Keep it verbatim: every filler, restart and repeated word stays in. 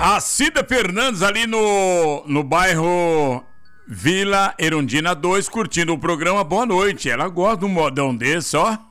A Cida Fernandes ali no, no bairro Vila Erundina dois, curtindo o programa. Boa noite. Ela gosta de um modão desse, ó.